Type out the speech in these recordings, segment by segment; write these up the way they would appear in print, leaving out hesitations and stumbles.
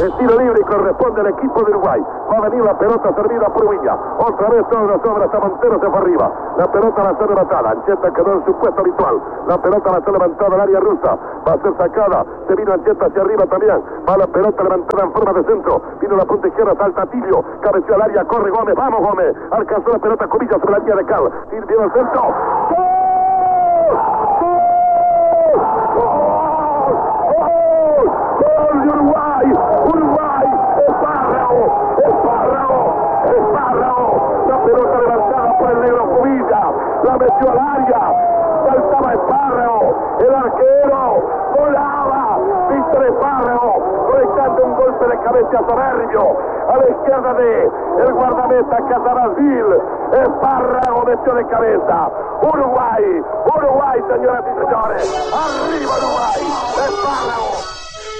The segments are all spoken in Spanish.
El tiro libre y corresponde al equipo de Uruguay. Va a venir la pelota servida por Ubiña. Otra vez sobra hasta Montero, se fue arriba. La pelota va a ser levantada. Ancheta quedó en su puesto habitual. La pelota va a ser levantada al área rusa. Va a ser sacada. Se vino Ancheta hacia arriba también. Va la pelota levantada en forma de centro. Vino la punta izquierda, salta Tilio. Cabeció al área, corre Gómez. Vamos Gómez. Alcanzó la pelota Cubilla sobre la línea de Cal. Viene el centro. ¡Gol! Uruguay, espárrago, la pelota levantada por el negro Cubilla, la metió al área, saltaba Espárrago, el arquero, volaba, Víctor Espárrago, conectando un golpe de cabeza soberbio, a la izquierda de el guardameta Casarazil, Espárrago metió de cabeza, Uruguay, señoras y señores, arriba Uruguay, Espárrago.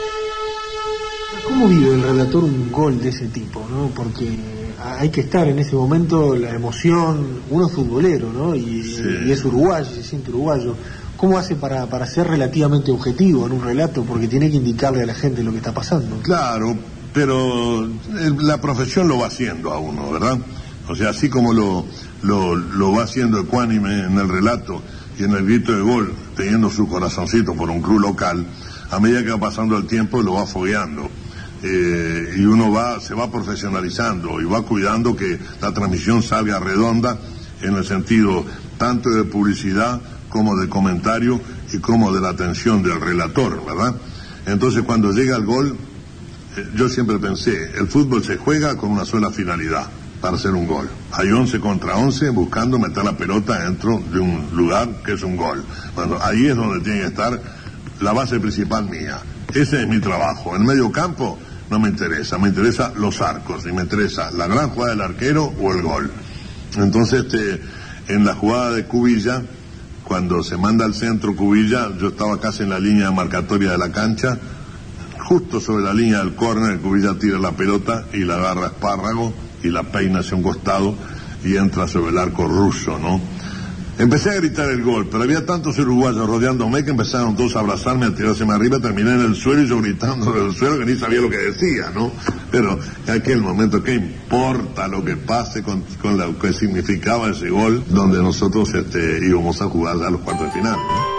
¿Cómo vive el relator un gol de ese tipo, no? Porque hay que estar en ese momento, la emoción, uno es futbolero, ¿no? Y es uruguayo, se siente uruguayo. ¿Cómo hace para ser relativamente objetivo en un relato? Porque tiene que indicarle a la gente lo que está pasando. Claro, pero la profesión lo va haciendo a uno, ¿verdad? O sea, así como lo va haciendo ecuánime en el relato y en el grito de gol, teniendo su corazoncito por un club local, a medida que va pasando el tiempo lo va fogueando. Y uno se va profesionalizando y va cuidando que la transmisión salga redonda en el sentido tanto de publicidad como de comentario y como de la atención del relator, ¿verdad? Entonces cuando llega el gol, yo siempre pensé, el fútbol se juega con una sola finalidad, para hacer un gol. Hay 11 contra 11 buscando meter la pelota dentro de un lugar que es un gol. Bueno, ahí es donde tiene que estar la base principal mía. Ese es mi trabajo. En medio campo no me interesa los arcos, y me interesa la gran jugada del arquero o el gol. Entonces, en la jugada de Cubilla, cuando se manda al centro Cubilla, yo estaba casi en la línea marcatoria de la cancha, justo sobre la línea del córner, Cubilla tira la pelota y la agarra Espárrago y la peina hacia un costado y entra sobre el arco ruso, ¿no? Empecé a gritar el gol, pero había tantos uruguayos rodeándome que empezaron todos a abrazarme, a tirarse arriba, terminé en el suelo y yo gritando del suelo que ni sabía lo que decía, ¿no? Pero en aquel momento, ¿qué importa lo que pase con lo que significaba ese gol donde nosotros íbamos a jugar a los cuartos de final, ¿no?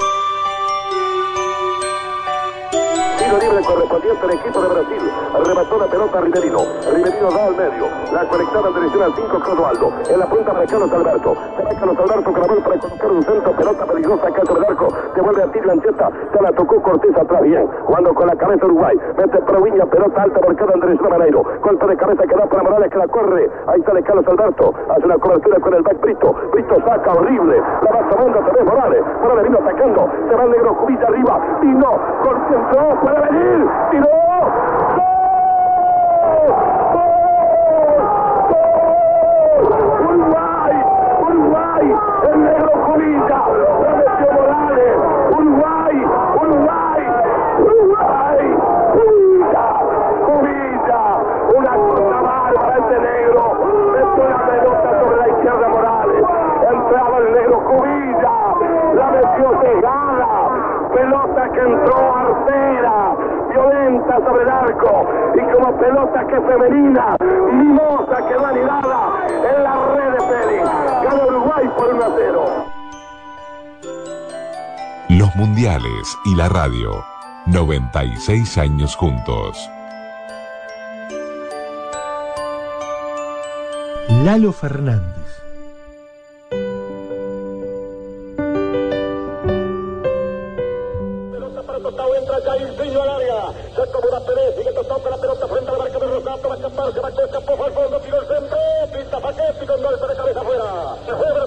Tiro libre correspondiente al equipo de Brasil. Arrebató la pelota a Riverino. Riverino da al medio. La conectada en dirección al 5 Clodoaldo. En la punta para Carlos Alberto. Se va Carlos Alberto con la bola para colocar un centro. Pelota peligrosa acá sobre el arco. Devuelve a Tilio Ancheta. Se la tocó Cortés atrás bien. Jugando con la cabeza Uruguay. Mete Proviña. Pelota alta marcada en dirección a Maneiro. Golpe de cabeza que da para Morales que la corre. Ahí sale Carlos Alberto. Hace una cobertura con el back Brito. Brito saca horrible. La va tomando otra vez Morales. Morales vino atacando. Se va el negro Cubilla arriba. Y no. Concentró. Puede venir. Tiró. Uruguay, el negro Cubilla, la metió Morales, Uruguay, Cubilla, una cosa mal para este negro, metió la pelota sobre la izquierda Morales, entraba el negro Cubilla, la metió cegada, pelota que entró artera, violenta sobre el arco, y como pelota que femenina, mimosa que va anidada en la red de Félix. Gana Uruguay por 1-0. Los mundiales y la radio, 96 años juntos. Lalo Fernández. Entra Jairzinho al área, se acomoda Pérez, sigue tocando la pelota frente al marco de Rosato, va a escapar, se va a escapar, al fondo, tiró el centro, pinta Paquete y con golpe de cabeza afuera. Se fue